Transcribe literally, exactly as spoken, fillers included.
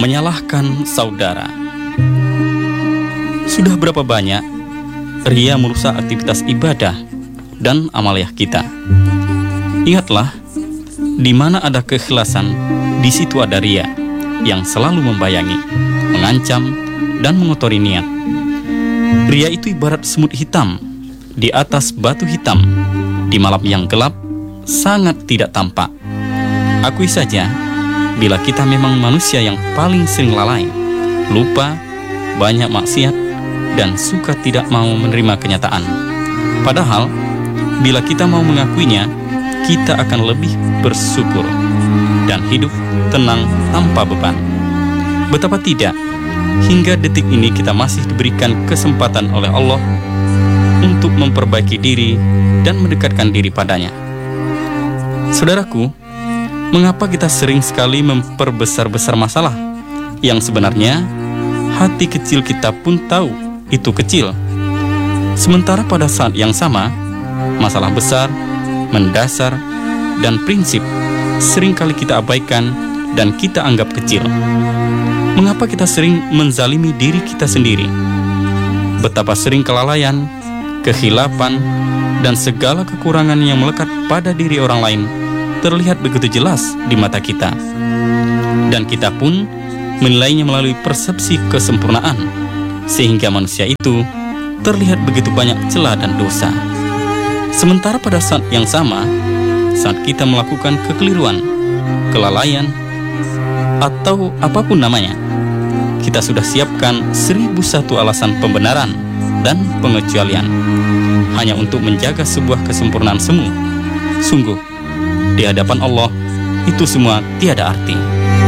Menyalahkan saudara. Sudah berapa banyak ria merusak aktivitas ibadah dan amaliah kita. Ingatlah, di mana ada keikhlasan, di situ ada ria yang selalu membayangi, mengancam, dan mengotori niat. Ria itu ibarat semut hitam di atas batu hitam, di malam yang gelap, sangat tidak tampak. Akui saja, bila kita memang manusia yang paling sering lalai, lupa, banyak maksiat, dan suka tidak mau menerima kenyataan. Padahal, bila kita mau mengakuinya, kita akan lebih bersyukur dan hidup tenang tanpa beban. Betapa tidak, hingga detik ini kita masih diberikan kesempatan oleh Allah untuk memperbaiki diri dan mendekatkan diri padanya. Saudaraku, mengapa kita sering sekali memperbesar-besar masalah yang sebenarnya hati kecil kita pun tahu itu kecil? Sementara pada saat yang sama, masalah besar, mendasar, dan prinsip seringkali kita abaikan dan kita anggap kecil. Mengapa kita sering menzalimi diri kita sendiri? Betapa sering kelalaian, kehilapan, dan segala kekurangan yang melekat pada diri orang lain terlihat begitu jelas di mata kita, dan kita pun menilainya melalui persepsi kesempurnaan, sehingga manusia itu terlihat begitu banyak celah dan dosa. Sementara pada saat yang sama, saat kita melakukan kekeliruan, kelalaian, atau apapun namanya, kita sudah siapkan seribu satu alasan pembenaran dan pengecualian hanya untuk menjaga sebuah kesempurnaan semu. Sungguh, di hadapan Allah, itu semua tiada arti.